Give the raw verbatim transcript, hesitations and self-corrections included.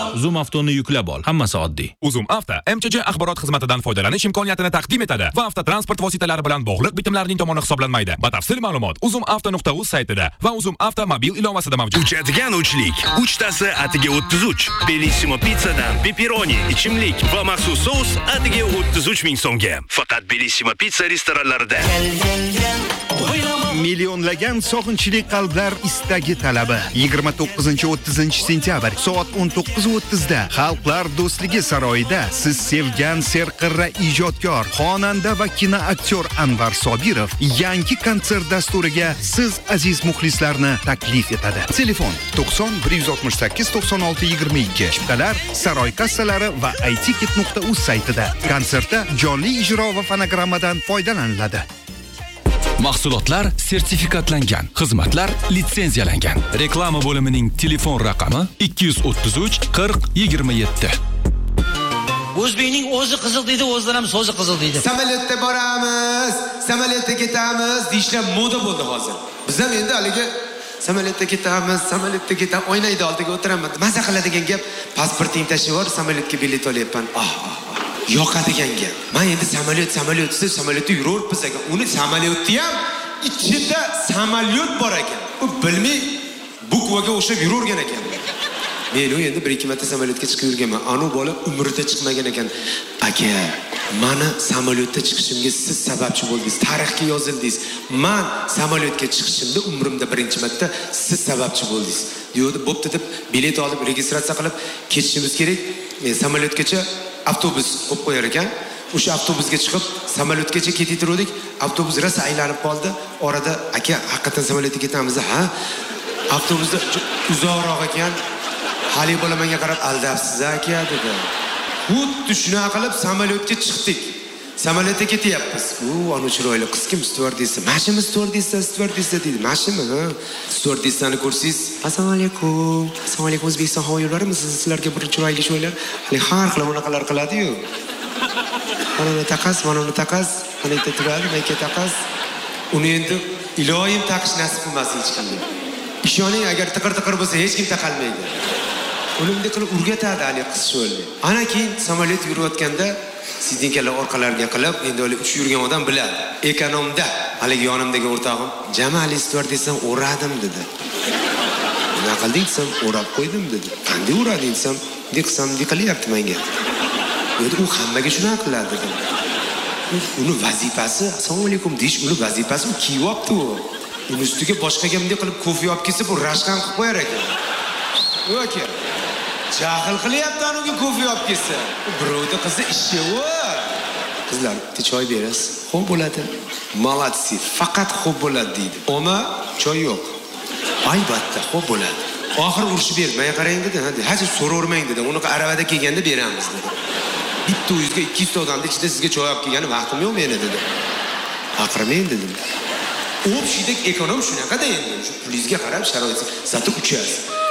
Zoom Avtoni yuklab ol. Hammasi oddiy. Uzum Avto M C J axborot xizmatidan foydalanish imkoniyatini taqdim etadi va avtotransport vositalari bilan bog'liq bitimlarning tomoni hisoblanmaydi. Batafsil ma'lumot uzum avto nuqta uz saytida va Uzum Avto mobil ilovasida mavjud. Uchadigan uchlik. Uchtasi atiga o'ttiz uch. Bellissimo pizzadan pepperoni, ichimlik va maxsus sous atiga o'ttiz uch ming so'mga. Faqat Bellissimo pizza restoranlarida. Millionlagan sog'inchli qalblar istagi talabi yigirma to'qqizinchi o'ttizinchi sentyabr soat o'n to'qqiz o'ttiz da Xalqlar do'stligi saroyida siz sevgan serqirra ijodkor, xonanda va kinoaktyor Anvar Sobirov yangi konsert dasturiga siz aziz muxlislarni taklif etadi. Telefon to'qson bir yuz oltmish sakkiz to'qson olti yigirma ikki. Chiptalar saroy kassalari va i ticket nuqta uz saytida. Konsertda jonli ijro va fonogrammadan foydalaniladi. Mahsulotlar sertifikatlangan, xizmatlar litsenziyalangan. Reklama bo'limining telefon raqami ikki yuz o'ttiz uch qirq yigirma yetti. O'zbekning o'zi qiziq deydi, o'zidan ham so'zi qiziq deydi. Samolyotda boramiz, samolyotda ketamiz deyishlar moda bo'ldi hozir. Biz ham endi haligi samolyotda ketamiz, samolyotda ketamiz, o'ynaydi oldiga o'tiraman. Maza qiladigan gap, pasporting tashlab bor, samolyotga bilet olyapman. Ah, yoqadigan gap. Men endi samolyot, samolyot deb samolyotda yuribmiz ekan. Uni samolyotda ham ichida samolyot bor ekan. U bilmay bukvaga o'xshab yururgan ekan. Men u endi bir ikki marta samolyotga chiqib yurganman. Anu bola umrida chiqmagan ekan. Aka, meni samolyotda chiqishimga siz sababchi bo'ldingiz, tarixga yozildingiz. Men samolyotga chiqishimda umrimda birinchi marta siz sababchi bo'ldingiz. Deydi, bo'pti deb bilet olib, registratsiya qilib ketishimiz kerak. Men samolyotgacha avtobus qo'yib qo'yar ekan. O'sha avtobusga chiqib, samolyotgacha ketaverdik. Avtobus rosa aylanib qoldi. Orada aka, haqiqatan samolyotga ketamiz, ha? Avtobusda uzoqroq ekan. Hali bola menga qarab aldabsiz aka dedi. Xuddi shuna qilib samolyotga chiqdik. Samolyotga ketyapmiz. U anu chiroyli qiz kim stewardessa? Mashina stewardessa, stewardessa dedi. Mashina, ha. Stewardessani ko'rsangiz, assalomu alaykum. Assalomu alaykum O'zbekiston havo yo'llarimiz. Sizlarga bir chiroyli sho'ylar. Hali har xil bunaqalar qiladi-yu. Mana taqas, mana taqas, mana yerda turadi, men ketaqas. Uni endi iloyim taqish nasib qilmasin hech qanday. Ishoning, agar tiqir-tiqir bo'lsa hech kim taqalmaydi. Ulimda qilib urgatadi hali qiz sho'lni. Ana keyin samolyot yurayotganda sizningkalar orqalarga qilib, endi o'li uch yurgan odam biladi. Ekonomda haligi yonimdagi o'rtog'im, "Jamali stewardessam o'radim" dedi. Nima qilding desam, "O'rab qo'ydim" dedi. "Qanday o'rading desam, "Diqsam, diqilyapti menga." Dedi, "U hammaga shuna qiladi" dedi. Uni vazifasi, "Assalomu alaykum" deyish, uni vazifasi u kiyyapti u. Uni ustiga boshqa gamda qilib kofe olib kelsa, bu rashqan qilib qo'yar ekan. Yo'q. Jahl qilyapti anuga kofe olib kelsa. Birovda qizi ishi yo'q. Qizlar, "Bitta choy berasiz?" "Xo'p bo'ladi." "Молодцы, faqat xo'p bo'ladi" deydi. "Oma, choy yo'q." "Albatta, xo'p bo'ladi." Oxir urishib ber, "Men qarang" dedi. "Ha, hech so'ravermang" dedi. "Uni aravada kelganda beramiz" dedi. "Bitta uyga ikki yuz ta odamni ichida sizga choy olib kelgani vaqtim yo'q meni" dedi. "Aqirmang" dedim. Общийdek ekonom shunaqa-da endi. Shu pulingizga qarab sharoit. Zati uchasiz.